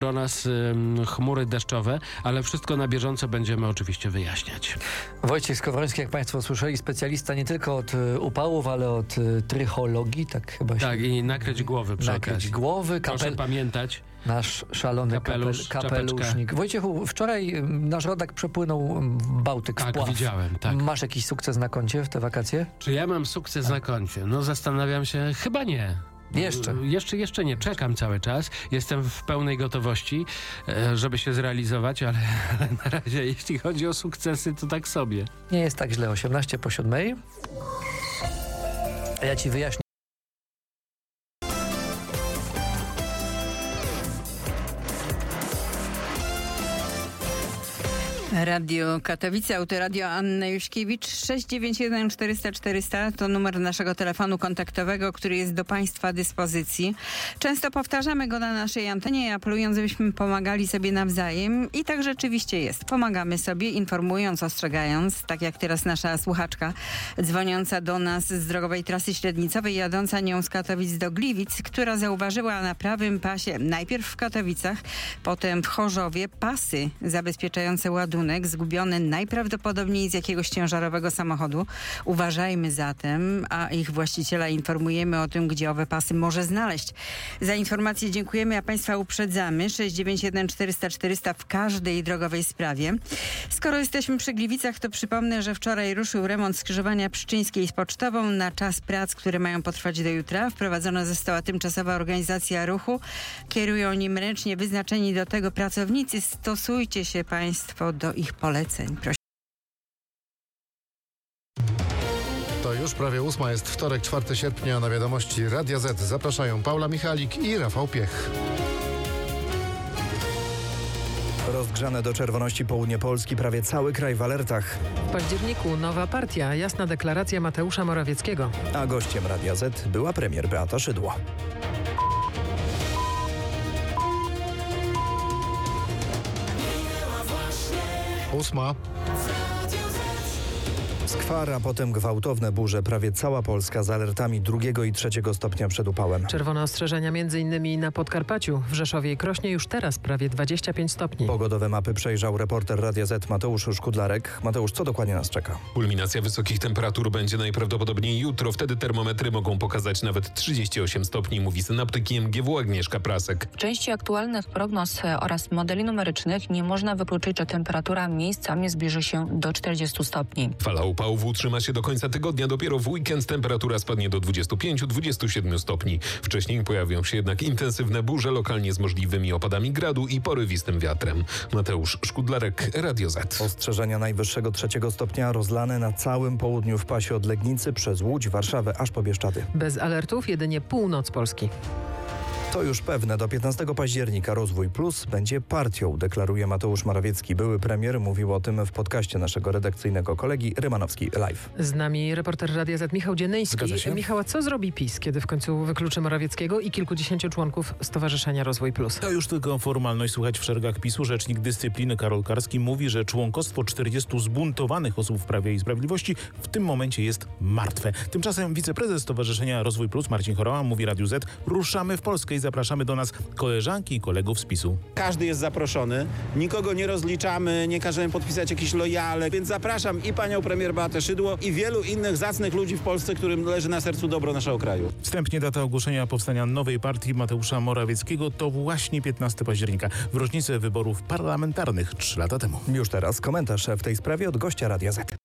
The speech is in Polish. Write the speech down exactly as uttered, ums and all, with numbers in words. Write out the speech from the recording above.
do nas ym, chmury deszczowe, ale wszystko na bieżąco będziemy oczywiście wyjaśniać. Wojciech Skowroński, jak Państwo słyszeli, specjalista nie tylko od y, upałów, ale od y, trychologii, tak chyba się... Tak, i nakryć głowy przy Nakryć okazji. głowy, Proszę kapel... pamiętać. Nasz szalony Kapelusz, kapel, kapelusznik. Wojciechu, wczoraj y, nasz rodak przepłynął y, Bałtyk Tak, wpław. widziałem, tak. Masz jakiś sukces na koncie w te wakacje? Czy ja mam sukces na koncie? No zastanawiam się, chyba nie. Jeszcze. Jeszcze, jeszcze nie. Czekam cały czas. Jestem w pełnej gotowości, e, żeby się zrealizować, ale, ale na razie, jeśli chodzi o sukcesy, to tak sobie. Nie jest tak źle. osiemnaście po siódmej. A ja ci wyjaśnię. Radio Katowice, Autoradio Anna Juśkiewicz. Sześć dziewięć jeden czterysta czterysta to numer naszego telefonu kontaktowego, który jest do Państwa dyspozycji. Często powtarzamy go na naszej antenie, apelując, żebyśmy pomagali sobie nawzajem i tak rzeczywiście jest. Pomagamy sobie, informując, ostrzegając, tak jak teraz nasza słuchaczka dzwoniąca do nas z drogowej trasy średnicowej, jadąca nią z Katowic do Gliwic, która zauważyła na prawym pasie, najpierw w Katowicach, potem w Chorzowie, pasy zabezpieczające ładunek zgubione najprawdopodobniej z jakiegoś ciężarowego samochodu. Uważajmy zatem, a ich właściciela informujemy o tym, gdzie owe pasy może znaleźć. Za informację dziękujemy, a Państwa uprzedzamy. sześć dziewięć jeden czterysta czterysta w każdej drogowej sprawie. Skoro jesteśmy przy Gliwicach, to przypomnę, że wczoraj ruszył remont skrzyżowania Pszczyńskiej z Pocztową na czas prac, które mają potrwać do jutra. Wprowadzona została tymczasowa organizacja ruchu. Kierują nim ręcznie wyznaczeni do tego pracownicy. Stosujcie się Państwo do ich poleceń. Proszę. To już prawie ósma, jest wtorek, czwartego sierpnia. Na wiadomości Radia Z zapraszają Paula Michalik i Rafał Piech. Rozgrzane do czerwoności południe Polski, prawie cały kraj w alertach. W październiku nowa partia, jasna deklaracja Mateusza Morawieckiego. A gościem Radia Z była premier Beata Szydło. Ósma. Skwara, potem gwałtowne burze. Prawie cała Polska z alertami drugiego i trzeciego stopnia przed upałem. Czerwone ostrzeżenia m.in. na Podkarpaciu. W Rzeszowie i Krośnie już teraz prawie dwadzieścia pięć stopni. Pogodowe mapy przejrzał reporter Radia Z Mateusz Szkudlarek. Mateusz, co dokładnie nas czeka? Kulminacja wysokich temperatur będzie najprawdopodobniej jutro. Wtedy termometry mogą pokazać nawet trzydzieści osiem stopni, mówi synaptyk I M G W Agnieszka Prasek. W części aktualnych prognoz oraz modeli numerycznych nie można wykluczyć, że temperatura miejscami zbliży się do czterdziestu stopni. Fala upałów utrzyma się do końca tygodnia. Dopiero w weekend temperatura spadnie do dwudziestu pięciu do dwudziestu siedmiu stopni. Wcześniej pojawią się jednak intensywne burze, lokalnie z możliwymi opadami gradu i porywistym wiatrem. Mateusz Szkudlarek, Radio Z. Ostrzeżenia najwyższego trzeciego stopnia rozlane na całym południu w pasie od Legnicy przez Łódź, Warszawę aż po Bieszczady. Bez alertów jedynie północ Polski. To już pewne. Do piętnastego października Rozwój Plus będzie partią, deklaruje Mateusz Morawiecki. Były premier mówił o tym w podcaście naszego redakcyjnego kolegi Rymanowski Live. Z nami reporter Radia Z Michał Dzienyński. Michał, a co zrobi PiS, kiedy w końcu wykluczy Morawieckiego i kilkudziesięciu członków Stowarzyszenia Rozwój Plus? To już tylko formalność. Słuchać w szeregach PiSu rzecznik dyscypliny Karol Karski mówi, że członkostwo czterdziestu zbuntowanych osób w Prawie i Sprawiedliwości w tym momencie jest martwe. Tymczasem wiceprezes Stowarzyszenia Rozwój Plus Marcin Choroła mówi Radiu Z: ruszamy w Polskę i zapraszamy do nas koleżanki i kolegów z PiSu. Każdy jest zaproszony, nikogo nie rozliczamy, nie każemy podpisać jakieś lojale, więc zapraszam i panią premier Beatę Szydło i wielu innych zacnych ludzi w Polsce, którym leży na sercu dobro naszego kraju. Wstępnie data ogłoszenia powstania nowej partii Mateusza Morawieckiego to właśnie piętnastego października, w rocznicę wyborów parlamentarnych trzy lata temu. Już teraz komentarz w tej sprawie od gościa Radia Z.